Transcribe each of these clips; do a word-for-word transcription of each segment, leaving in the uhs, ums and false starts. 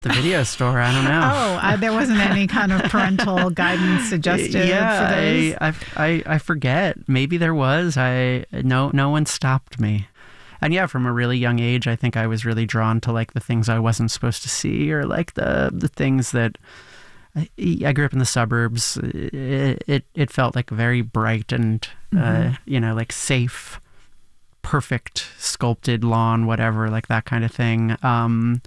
the video store. I don't know. Oh, uh, there wasn't any kind of parental guidance suggested yeah, for those? I, I, I forget. Maybe there was. I no no one stopped me. And yeah, from a really young age, I think I was really drawn to like the things I wasn't supposed to see, or like the the things that I, I grew up in the suburbs. It it, it felt like very bright and mm-hmm. uh, you know, like safe, perfect, sculpted lawn, whatever, like that kind of thing. Um,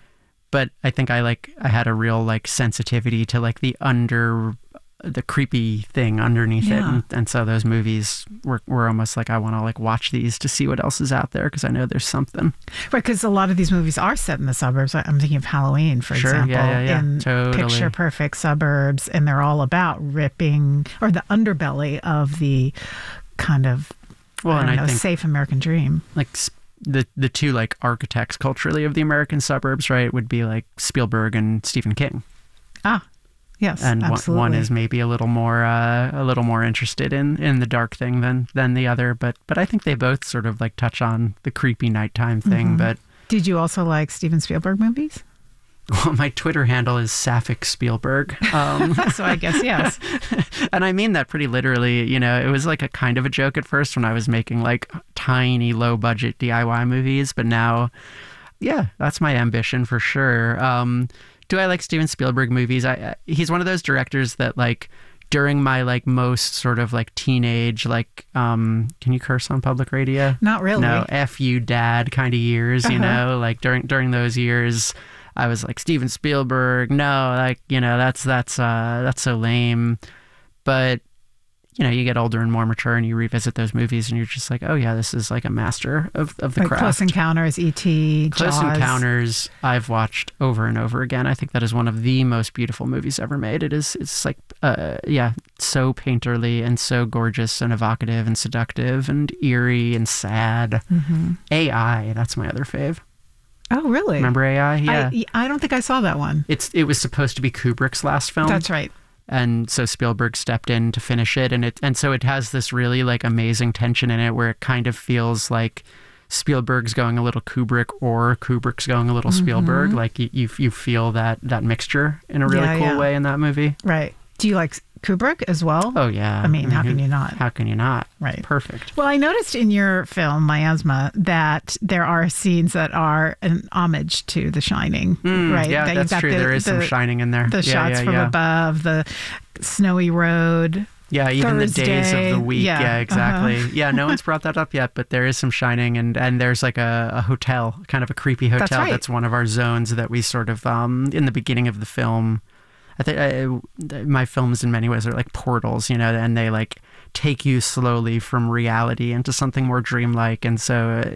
but I think I like I had a real like sensitivity to like the under. the creepy thing underneath yeah. it, and, and so those movies were, were almost like I want to like watch these to see what else is out there, because I know there's something. Right, because a lot of these movies are set in the suburbs. I'm thinking of Halloween, for sure, example, yeah, yeah, yeah. in Totally. picture perfect suburbs, and they're all about ripping, or the underbelly of the kind of well, I don't and know, I think safe American dream. Like the the two like architects culturally of the American suburbs, right, would be like Spielberg and Stephen King. Ah. Yes, and absolutely. one, one is maybe a little more uh, a little more interested in, in the dark thing than than the other, but but I think they both sort of like touch on the creepy nighttime thing. Mm-hmm. But did you also like Steven Spielberg movies? Well, my Twitter handle is Sapphic Spielberg, um, so I guess yes. And I mean that pretty literally. You know, it was like a kind of a joke at first when I was making like tiny low budget D I Y movies, but now, yeah, that's my ambition for sure. Um, Do I like Steven Spielberg movies? I, I he's one of those directors that like during my like most sort of like teenage like um can you curse on public radio? Not really. No, F you dad kind of years, you uh-huh. know, like during during those years I was like Steven Spielberg, no, like, you know, that's that's uh that's so lame. But you know, you get older and more mature and you revisit those movies and you're just like, oh yeah, this is like a master of, of the like craft. Close Encounters, E T, Close Jaws. Encounters, I've watched over and over again. I think that is one of the most beautiful movies ever made. It is, it's like, uh, yeah, so painterly and so gorgeous and evocative and seductive and eerie and sad. Mm-hmm. A I, that's my other fave. Oh, really? Remember A I? Yeah. I, I don't think I saw that one. It's It was supposed to be Kubrick's last film. That's right. And so Spielberg stepped in to finish it, and it and so it has this really like amazing tension in it, where it kind of feels like Spielberg's going a little Kubrick or Kubrick's going a little mm-hmm. Spielberg. Like you, you you feel that that mixture in a really yeah, cool yeah. way in that movie. Right. Do you like Kubrick as well? Oh yeah. I mean, I mean how can you not? How can you not? Right. Perfect. Well, I noticed in your film Miasma that there are scenes that are an homage to The Shining. Mm, right. Yeah, that that's true. The, there is the, some Shining in there. The yeah, shots yeah, from yeah. above, the snowy road. Yeah, even Thursday. the days of the week. Yeah, yeah exactly. Uh-huh. Yeah, no one's brought that up yet, but there is some Shining, and, and there's like a, a hotel, kind of a creepy hotel. That's right. That's one of our zones that we sort of, um, in the beginning of the film, I think I, my films in many ways are like portals, you know, and they like take you slowly from reality into something more dreamlike. And so uh,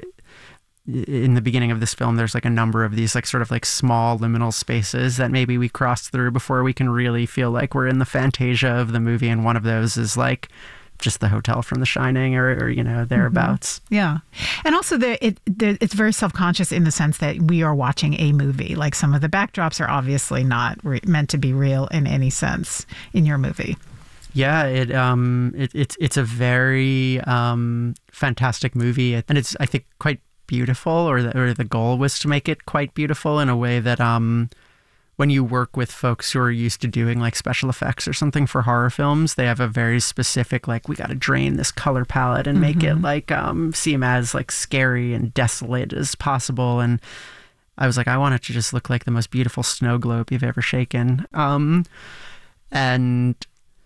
in the beginning of this film, there's like a number of these like sort of like small liminal spaces that maybe we cross through before we can really feel like we're in the fantasia of the movie. And one of those is like just the hotel from The Shining, or, or you know, thereabouts. Mm-hmm. Yeah. And also the, it the, it's very self-conscious in the sense that we are watching a movie. Like some of the backdrops are obviously not re- meant to be real in any sense in your movie. Yeah, it um it, it's it's a very um fantastic movie, and it's I think quite beautiful, or the, or the goal was to make it quite beautiful in a way that um when you work with folks who are used to doing like special effects or something for horror films, they have a very specific, like, we got to drain this color palette and make mm-hmm. it like um, seem as like scary and desolate as possible. And I was like, I want it to just look like the most beautiful snow globe you've ever shaken. Um, and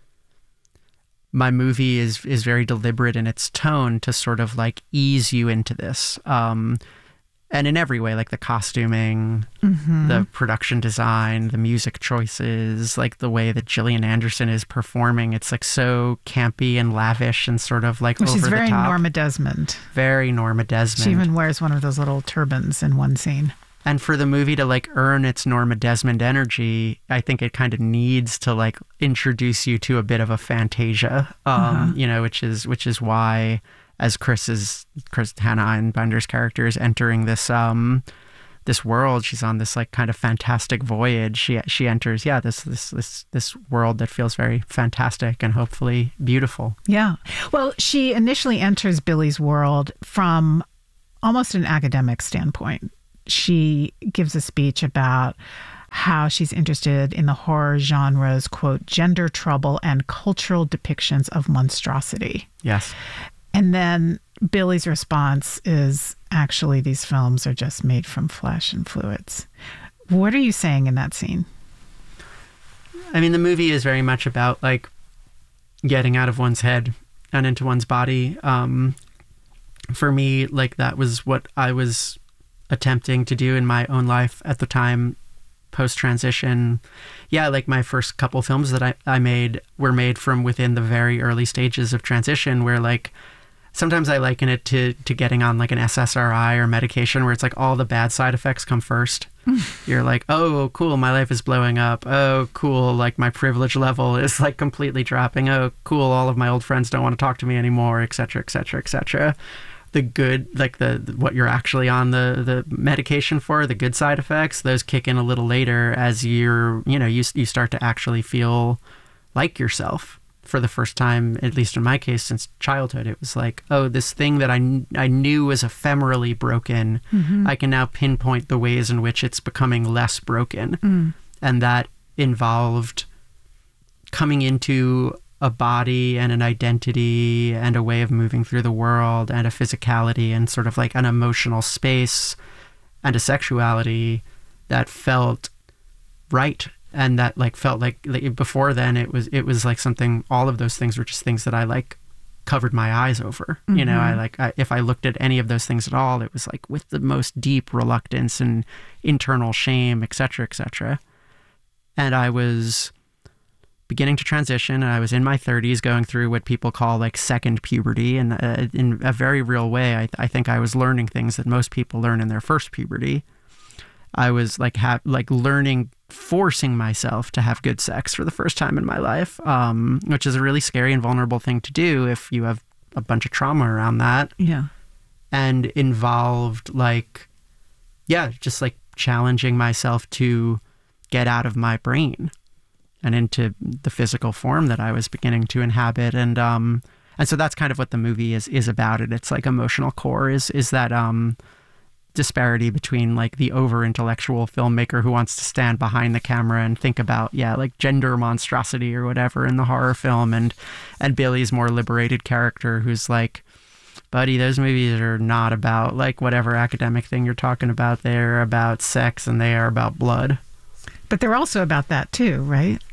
my movie is, is very deliberate in its tone to sort of like ease you into this. Um, And in every way, like the costuming, mm-hmm. the production design, the music choices, like the way that Gillian Anderson is performing, it's like so campy and lavish and sort of like well, over the top. She's very Norma Desmond. Very Norma Desmond. She even wears one of those little turbans in one scene. And for the movie to like earn its Norma Desmond energy, I think it kind of needs to like introduce you to a bit of a fantasia, um, uh-huh. you know, which is which is why, as Chris's Chris Hannah Einbinder's character is entering this um this world, she's on this like kind of fantastic voyage. She she enters yeah this this this this world that feels very fantastic and hopefully beautiful. Yeah. Well, she initially enters Billy's world from almost an academic standpoint. She gives a speech about how she's interested in the horror genre's, quote, gender trouble and cultural depictions of monstrosity. Yes. And then Billy's response is, actually, these films are just made from flesh and fluids. What are you saying in that scene? I mean, the movie is very much about, like, getting out of one's head and into one's body. Um, for me, like, that was what I was attempting to do in my own life at the time, post-transition. Yeah, like, my first couple films that I, I made were made from within the very early stages of transition, where, like, sometimes I liken it to to getting on, like, an S S R I or medication, where it's like all the bad side effects come first. You're like, oh, cool, my life is blowing up. Oh, cool, like, my privilege level is, like, completely dropping. Oh, cool, all of my old friends don't want to talk to me anymore, et cetera, et cetera, et cetera. The good, like, the what you're actually on the, the medication for, the good side effects, those kick in a little later as you're, you know, you, you start to actually feel like yourself. For the first time, at least in my case, since childhood, it was like, oh, this thing that I, I knew was ephemerally broken, mm-hmm. I can now pinpoint the ways in which it's becoming less broken. Mm. And that involved coming into a body and an identity and a way of moving through the world and a physicality and sort of like an emotional space and a sexuality that felt right. And that, like, felt like, like before then it was it was like something, all of those things were just things that I, like, covered my eyes over. Mm-hmm. You know, I like I, if I looked at any of those things at all, it was like with the most deep reluctance and internal shame, et cetera, et cetera. And I was beginning to transition, and I was in my thirties, going through what people call, like, second puberty, and uh, in a very real way, I, I think I was learning things that most people learn in their first puberty. I was like ha- like learning, forcing myself to have good sex for the first time in my life, um, which is a really scary and vulnerable thing to do if you have a bunch of trauma around that. Yeah. And involved, like, yeah, just like challenging myself to get out of my brain and into the physical form that I was beginning to inhabit. And um, and so that's kind of what the movie is is about. It. It's like emotional core is is that um. disparity between, like, the over-intellectual filmmaker who wants to stand behind the camera and think about, yeah, like, gender monstrosity or whatever in the horror film, and and Billy's more liberated character who's like, buddy, those movies are not about, like, whatever academic thing you're talking about. They're about sex and they are about blood. But they're also about that too, right?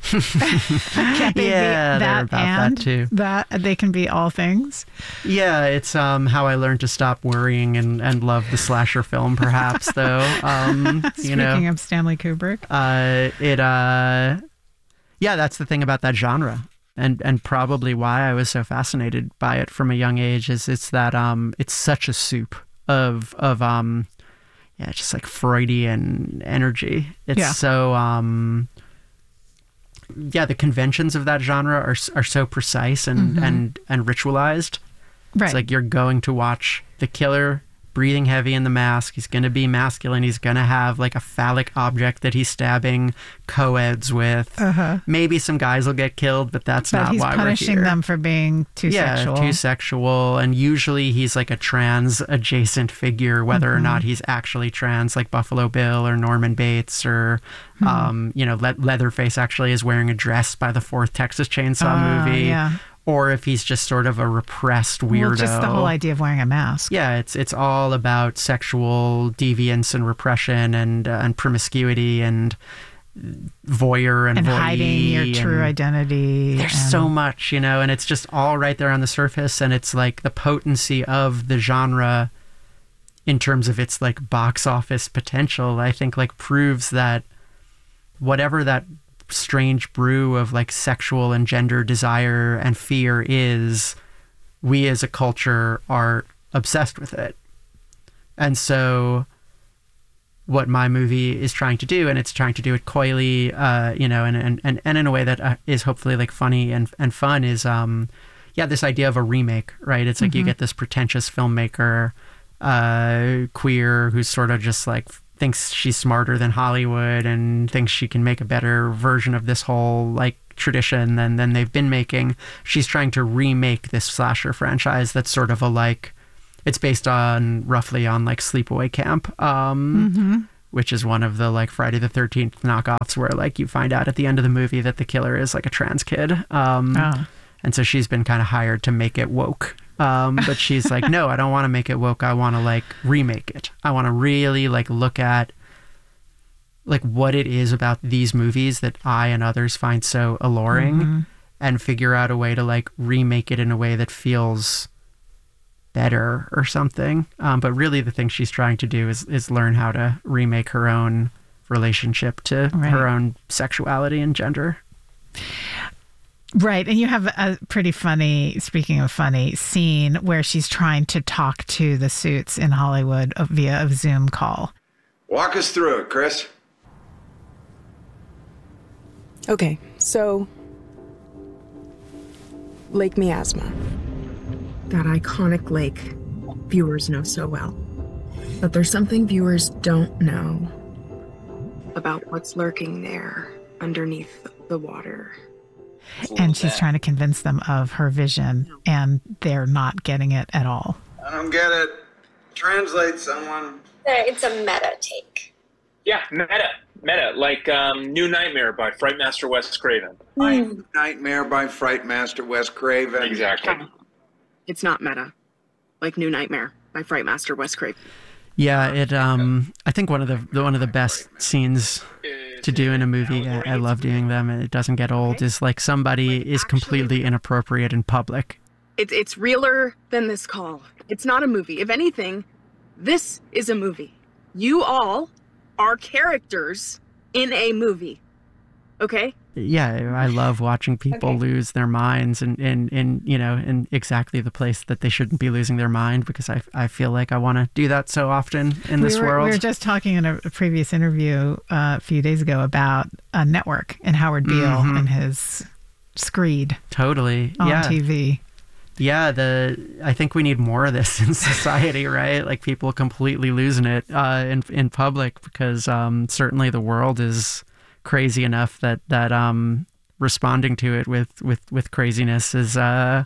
Can't they yeah, be that they're about and that too. That they can be all things. Yeah, it's um how I learned to stop worrying and, and love the slasher film, perhaps. Though, um, you Speaking know, of Stanley Kubrick, uh, it uh, yeah, that's the thing about that genre, and and probably why I was so fascinated by it from a young age is it's that um it's such a soup of of um. Yeah, just like Freudian energy. It's yeah. so, um, yeah, the conventions of that genre are are so precise and, mm-hmm. and, and ritualized. Right. It's like you're going to watch the killer breathing heavy in the mask. He's going to be masculine. He's going to have, like, a phallic object that he's stabbing co-eds with. Uh-huh. Maybe some guys will get killed, but that's but not he's why we're here. He's punishing them for being too yeah, sexual. Yeah, too sexual. And usually he's, like, a trans-adjacent figure, whether mm-hmm. or not he's actually trans, like Buffalo Bill or Norman Bates or, mm-hmm. um, you know, Le- Leatherface actually is wearing a dress by the fourth Texas Chainsaw uh, movie. Yeah. Or if he's just sort of a repressed weirdo. Well, just the whole idea of wearing a mask. Yeah, it's it's all about sexual deviance and repression and uh, and promiscuity and voyeur and, and voyeur hiding your true identity. There's and... so much, you know, and it's just all right there on the surface. And it's like the potency of the genre in terms of its, like, box office potential, I think, like, proves that whatever that strange brew of, like, sexual and gender desire and fear is, we as a culture are obsessed with it. And so what my movie is trying to do, and it's trying to do it coyly, uh, you know, and, and, and, and in a way that uh, is hopefully, like, funny and, and fun is, um, yeah, this idea of a remake, right? It's like mm-hmm. you get this pretentious filmmaker, uh, queer, who's sort of just, like, thinks she's smarter than Hollywood and thinks she can make a better version of this whole, like, tradition than, than they've been making. She's trying to remake this slasher franchise that's sort of a, like, it's based on roughly on, like, Sleepaway Camp, um, mm-hmm. which is one of the like Friday the thirteenth knockoffs where like you find out at the end of the movie that the killer is like a trans kid. Um, Oh. And so she's been kind of hired to make it woke. Um, but she's like, no, I don't want to make it woke. I want to like remake it. I want to really like look at like what it is about these movies that I and others find so alluring, mm-hmm. and figure out a way to like remake it in a way that feels better or something. Um, but really the thing she's trying to do is, is learn how to remake her own relationship to right. her own sexuality and gender. Right. And you have a pretty funny, speaking of funny, scene where she's trying to talk to the suits in Hollywood via a Zoom call. Walk us through it, Chris. Okay, so Lake Miasma. That iconic lake viewers know so well. But there's something viewers don't know about what's lurking there underneath the water. And she's trying to convince them of her vision, and they're not getting it at all. I don't get it. Translate, someone. It's a meta take. Yeah, meta. Meta, like um, New Nightmare by Frightmaster Wes Craven. Mm. Nightmare by Frightmaster Wes Craven. Exactly. It's not meta, like New Nightmare by Frightmaster Wes Craven. Yeah, it. Um, I think one of the, the one of the best scenes to do in a movie. I, I love doing them, and it doesn't get old. Is like somebody is completely inappropriate in public. It's it's realer than this call. It's not a movie. If anything, this is a movie. You all are characters in a movie. Okay? Yeah, I love watching people okay. lose their minds in, in, in, you know, in exactly the place that they shouldn't be losing their mind, because I, I feel like I want to do that so often in this we were, world. We were just talking in a, a previous interview uh, a few days ago about a network and Howard Beale mm-hmm. and his Screed. Totally. On yeah. T V. Yeah, the I think we need more of this in society, right? Like people completely losing it uh, in in public, because um, certainly the world is crazy enough that that um, responding to it with, with, with craziness is uh,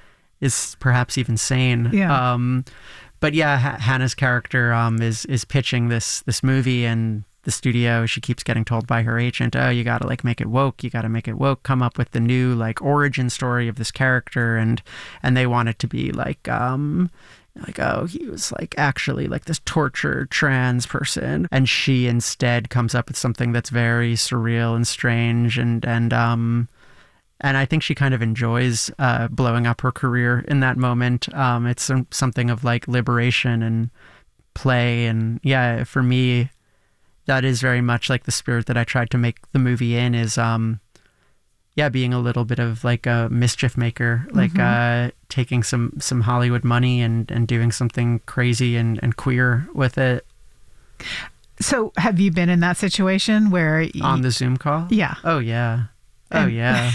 is perhaps even sane. Yeah. Um, but yeah, H- Hannah's character um, is is pitching this this movie, and the studio, she keeps getting told by her agent, oh, you got to like make it woke. You got to make it woke. Come up with the new like origin story of this character. And, and they want it to be like, um, like, oh, he was like actually like this tortured trans person. And she instead comes up with something that's very surreal and strange. And, and, um, and I think she kind of enjoys, uh, blowing up her career in that moment. Um, it's some, something of like liberation and play. And yeah, for me, that is very much like the spirit that I tried to make the movie in, is, um, yeah, being a little bit of like a mischief maker, like mm-hmm. uh, taking some, some Hollywood money and, and doing something crazy and, and queer with it. So have you been in that situation where... You... On the Zoom call? Yeah. Oh, yeah. Oh, and... yeah.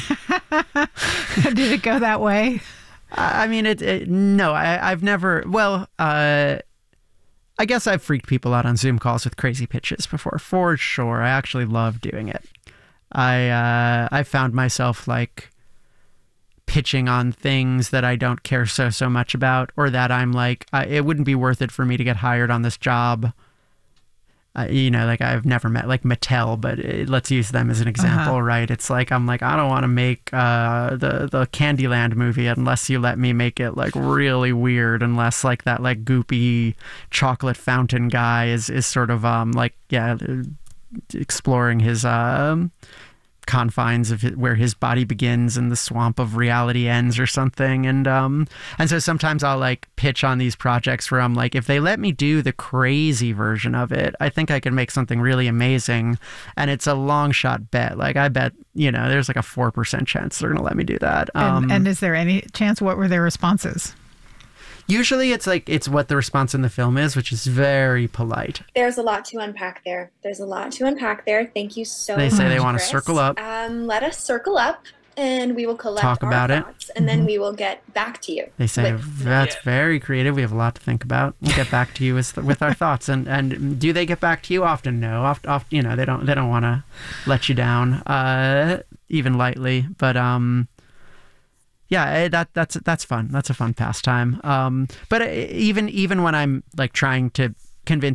Did it go that way? I mean, it, it no, I, I've never, well, uh, I guess I've freaked people out on Zoom calls with crazy pitches before, for sure. I actually love doing it. I uh, I found myself like pitching on things that I don't care so so much about, or that I'm like, uh, it wouldn't be worth it for me to get hired on this job. Uh, you know, like I've never met like Mattel, but it, let's use them as an example, uh-huh. right? It's like, I'm like, I don't want to make uh, the, the Candyland movie unless you let me make it like really weird, unless like that like goopy chocolate fountain guy is, is sort of um like, yeah, exploring his um confines of his, where his body begins and the swamp of reality ends or something. And um and so sometimes I'll like pitch on these projects where I'm like, if they let me do the crazy version of it, I think I can make something really amazing. And it's a long shot bet. Like I bet, you know, there's like a four percent chance they're gonna let me do that. Um, and, and is there any chance? What were their responses? Usually it's like, it's what the response in the film is, which is very polite. There's a lot to unpack there. There's a lot to unpack there. Thank you so they much. They say they want Chris. to circle up. Um, let us circle up and we will collect Talk about our thoughts, it. and then Mm-hmm. we will get back to you. They say, with- that's very creative. We have a lot to think about. We'll get back to you with, with our thoughts. And, and do they get back to you often? No. Oft, oft, you know, they don't, they don't want to let you down, uh, even lightly. But, um, yeah, that that's that's fun. That's a fun pastime. Um, but even even when I'm like trying to convince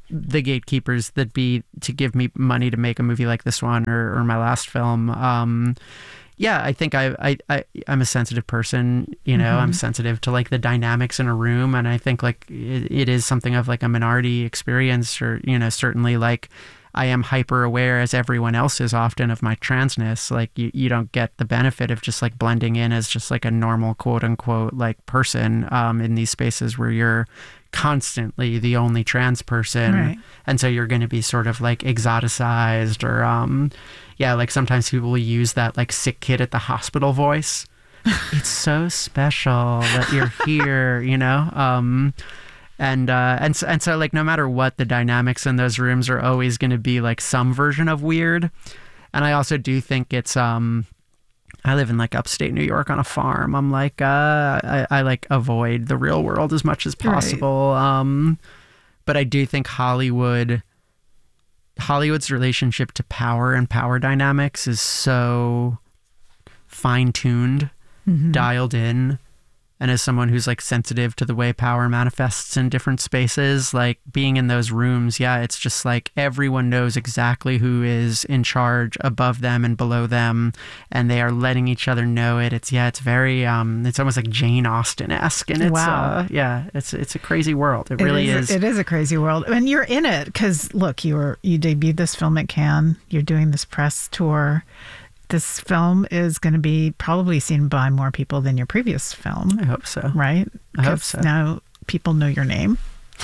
the gatekeepers that be to give me money to make a movie like this one or, or my last film. Um, yeah, I think I, I, I, I'm a sensitive person, you know, mm-hmm. I'm sensitive to like the dynamics in a room. And I think like it, it is something of like a minority experience, or, you know, certainly like I am hyper aware, as everyone else is often, of my transness. Like you, you don't get the benefit of just like blending in as just like a normal quote unquote like person um, in these spaces where you're constantly the only trans person. Right. And so you're going to be sort of like exoticized or, um, yeah, like sometimes people will use that like sick kid at the hospital voice. It's so special that you're here, you know? Um, and, uh, and, so, and so like no matter what, the dynamics in those rooms are always going to be like some version of weird. And I also do think it's, um, I live in like upstate New York on a farm. I'm like, uh, I, I like avoid the real world as much as possible. Right. Um, but I do think Hollywood, Hollywood's relationship to power and power dynamics is so fine-tuned, mm-hmm. dialed in. And as someone who's like sensitive to the way power manifests in different spaces, like being in those rooms, yeah, it's just like everyone knows exactly who is in charge above them and below them, and they are letting each other know it. It's yeah, it's very, um, it's almost like Jane Austen-esque, and it's wow. uh, yeah, it's it's a crazy world. It, it really is, is. It is a crazy world, and you're in it because look, you were you debuted this film at Cannes. You're doing this press tour. This film is going to be probably seen by more people than your previous film. I hope so. Right? I hope so. Now people know your name.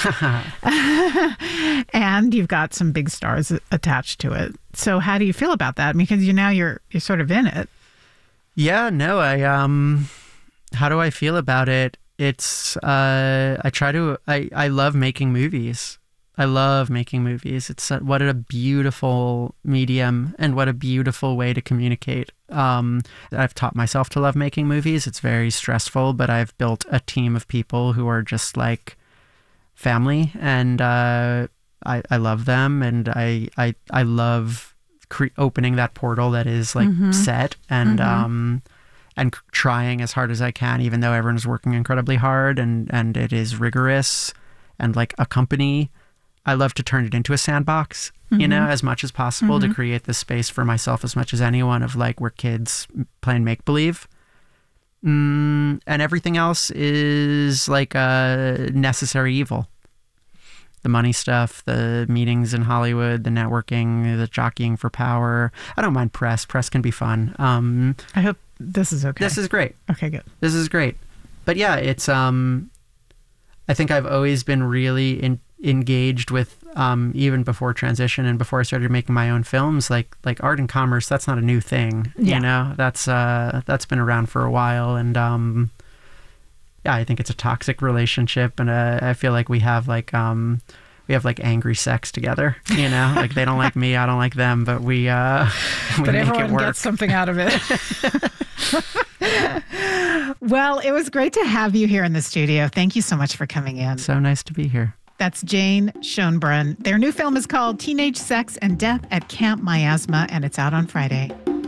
And you've got some big stars attached to it. So how do you feel about that? Because you now you're you're sort of in it. Yeah, no, I um how do I feel about it? It's uh I try to I I love making movies. I love making movies. It's a, what a beautiful medium and what a beautiful way to communicate. Um, I've taught myself to love making movies. It's very stressful, but I've built a team of people who are just like family, and uh, I, I love them, and I I, I love cre- opening that portal that is like mm-hmm. set and mm-hmm. um, and trying as hard as I can, even though everyone's working incredibly hard and and it is rigorous and like a company. I love to turn it into a sandbox, mm-hmm. you know, as much as possible mm-hmm. to create the space for myself as much as anyone of like we're kids playing make-believe. Mm, and everything else is like a necessary evil. The money stuff, the meetings in Hollywood, the networking, the jockeying for power. I don't mind press. Press can be fun. Um, I hope this is okay. This is great. Okay, good. This is great. But yeah, it's, um, I think I've always been really in, engaged with, um, even before transition and before I started making my own films, like, like art and commerce, that's not a new thing, yeah. you know, that's, uh, that's been around for a while. And, um, yeah, I think it's a toxic relationship. And, uh, I feel like we have like, um, we have like angry sex together, you know, like they don't like me, I don't like them, but we, uh, we but make everyone it work. Gets something out of it. Well, it was great to have you here in the studio. Thank you so much for coming in. So nice to be here. That's Jane Schoenbrunn. Their new film is called Teenage Sex and Death at Camp Miasma, and it's out on Friday.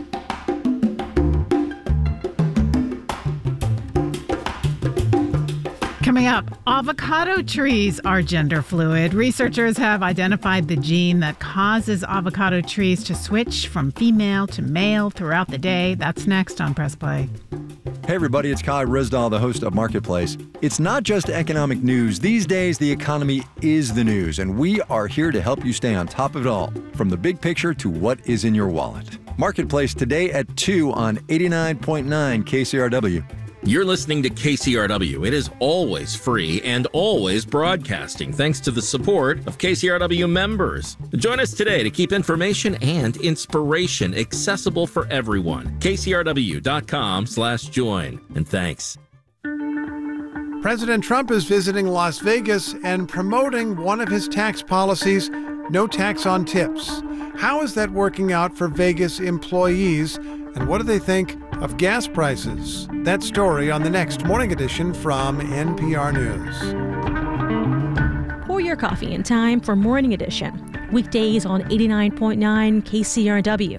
Coming up, avocado trees are gender fluid. Researchers have identified the gene that causes avocado trees to switch from female to male throughout the day. That's next on Press Play. Hey everybody, it's Kai Risdal, the host of Marketplace. It's not just economic news. These days, the economy is the news, and we are here to help you stay on top of it all, from the big picture to what is in your wallet. Marketplace today at two on eighty-nine point nine K C R W. You're listening to K C R W. It is always free and always broadcasting thanks to the support of K C R W members. Join us today to keep information and inspiration accessible for everyone. K C R W dot com slash join. And thanks. President Trump is visiting Las Vegas and promoting one of his tax policies, no tax on tips. How is that working out for Vegas employees? And what do they think of gas prices? That story on the next Morning Edition from N P R News. Pour your coffee in time for Morning Edition. Weekdays on eighty-nine point nine K C R W.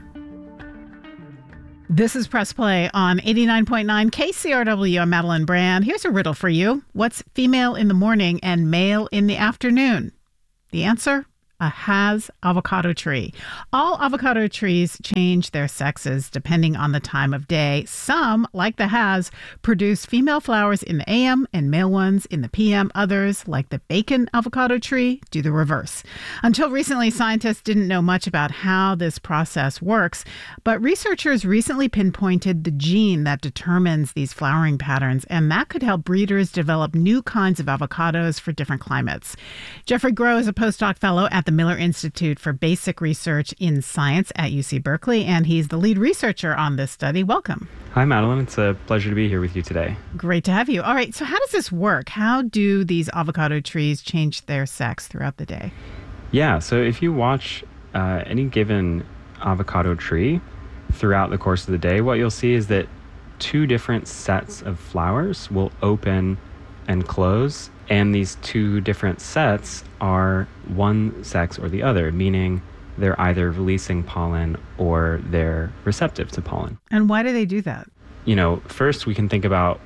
This is Press Play on eighty-nine point nine K C R W. I'm Madeline Brand. Here's a riddle for you. What's female in the morning and male in the afternoon? The answer? A has avocado tree. All avocado trees change their sexes depending on the time of day. Some, like the has, produce female flowers in the A M and male ones in the P M. Others, like the bacon avocado tree, do the reverse. Until recently, scientists didn't know much about how this process works, but researchers recently pinpointed the gene that determines these flowering patterns, and that could help breeders develop new kinds of avocados for different climates. Jeffrey Groh is a postdoc fellow at the Miller Institute for Basic Research in Science at U C Berkeley, and he's the lead researcher on this study. Welcome. Hi, Madeline. It's a pleasure to be here with you today. Great to have you. All right, so how does this work? How do these avocado trees change their sex throughout the day? Yeah, so if you watch uh, any given avocado tree throughout the course of the day, what you'll see is that two different sets of flowers will open and close, and these two different sets are one sex or the other, meaning they're either releasing pollen or they're receptive to pollen. And why do they do that? You know, first we can think about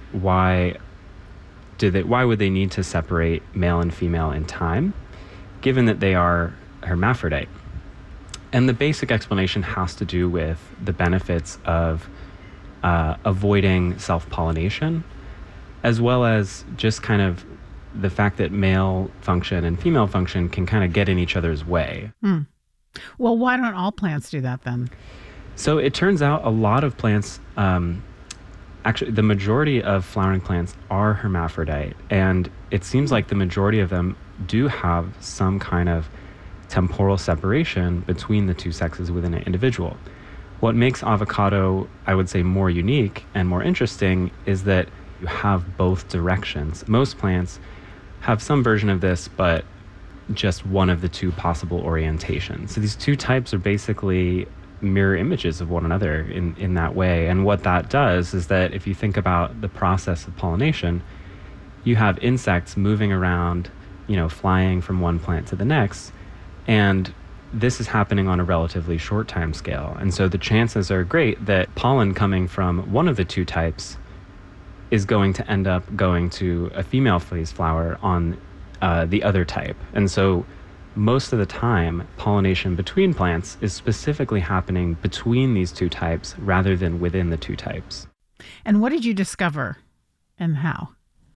why do they why would they need to separate male and female in time, given that they are hermaphrodite? And the basic explanation has to do with the benefits of uh, avoiding self-pollination, as well as just kind of the fact that male function and female function can kind of get in each other's way. Hmm. Well, why don't all plants do that then? So it turns out a lot of plants, um, actually the majority of flowering plants are hermaphrodite, and it seems like the majority of them do have some kind of temporal separation between the two sexes within an individual. What makes avocado, I would say, more unique and more interesting is that you have both directions. Most plants have some version of this, but just one of the two possible orientations. So these two types are basically mirror images of one another in, in that way. And what that does is that if you think about the process of pollination, you have insects moving around, you know, flying from one plant to the next, and this is happening on a relatively short time scale. And so the chances are great that pollen coming from one of the two types is going to end up going to a female phase flower on uh, the other type. And so most of the time, pollination between plants is specifically happening between these two types rather than within the two types. And what did you discover and how?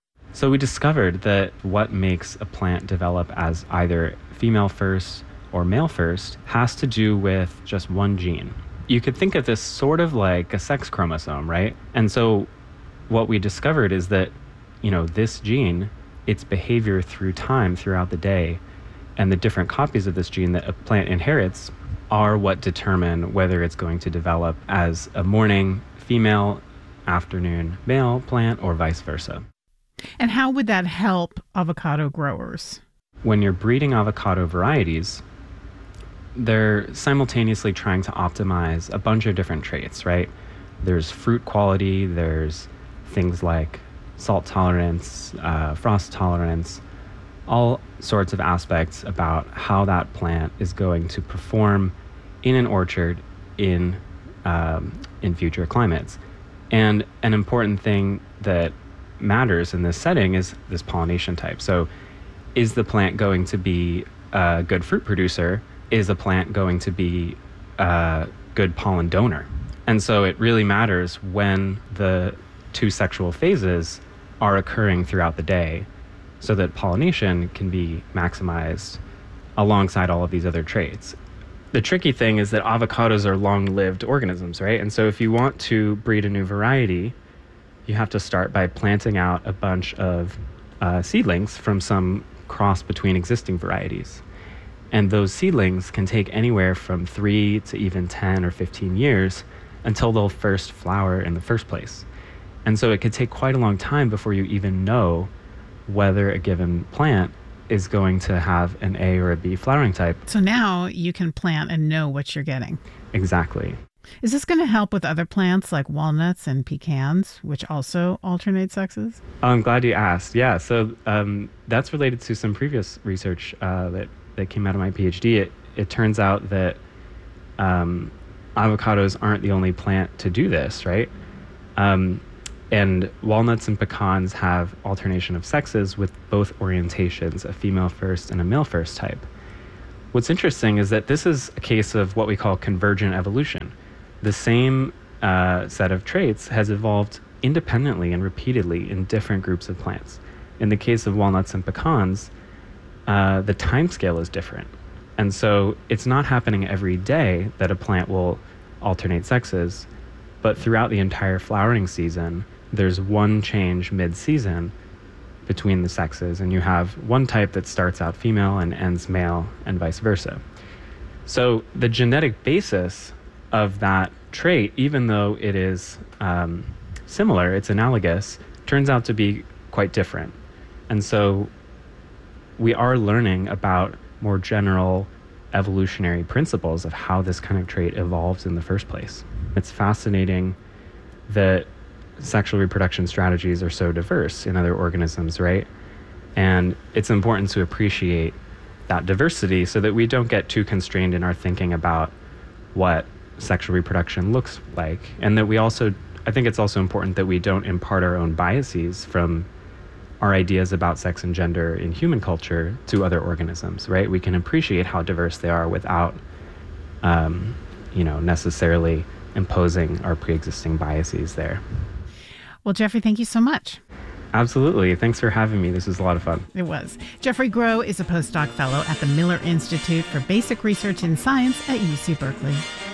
So we discovered that what makes a plant develop as either female first or male first has to do with just one gene. You could think of this sort of like a sex chromosome, right? And so what we discovered is that, you know, this gene, its behavior through time, throughout the day, and the different copies of this gene that a plant inherits are what determine whether it's going to develop as a morning female, afternoon male plant, or vice versa. And how would that help avocado growers? When you're breeding avocado varieties, they're simultaneously trying to optimize a bunch of different traits, right? There's fruit quality, there's things like salt tolerance, uh, frost tolerance, all sorts of aspects about how that plant is going to perform in an orchard in um, in future climates. And an important thing that matters in this setting is this pollination type. So is the plant going to be a good fruit producer? Is the plant going to be a good pollen donor? And so it really matters when the two sexual phases are occurring throughout the day so that pollination can be maximized alongside all of these other traits. The tricky thing is that avocados are long-lived organisms, right? And so if you want to breed a new variety, you have to start by planting out a bunch of uh, seedlings from some cross between existing varieties. And those seedlings can take anywhere from three to even ten or fifteen years until they'll first flower in the first place. And so it could take quite a long time before you even know whether a given plant is going to have an A or a B flowering type. So now you can plant and know what you're getting. Exactly. Is this going to help with other plants like walnuts and pecans, which also alternate sexes? I'm glad you asked. Yeah, so um, that's related to some previous research uh, that, that came out of my PhD. It, it turns out that um, avocados aren't the only plant to do this, right? Um, And walnuts and pecans have alternation of sexes with both orientations, a female first and a male first type. What's interesting is that this is a case of what we call convergent evolution. The same uh, set of traits has evolved independently and repeatedly in different groups of plants. In the case of walnuts and pecans, uh, the time scale is different. And so it's not happening every day that a plant will alternate sexes, but throughout the entire flowering season, there's one change mid-season between the sexes, and you have one type that starts out female and ends male, and vice versa. So the genetic basis of that trait, even though it is um, similar, it's analogous, turns out to be quite different. And so we are learning about more general evolutionary principles of how this kind of trait evolves in the first place. It's fascinating that sexual reproduction strategies are so diverse in other organisms, right? And it's important to appreciate that diversity so that we don't get too constrained in our thinking about what sexual reproduction looks like. And that we also, I think it's also important that we don't impart our own biases from our ideas about sex and gender in human culture to other organisms, right? We can appreciate how diverse they are without, um, you know, necessarily imposing our pre-existing biases there. Well, Jeffrey, thank you so much. Absolutely. Thanks for having me. This was a lot of fun. It was. Jeffrey Groh is a postdoc fellow at the Miller Institute for Basic Research in Science at U C Berkeley.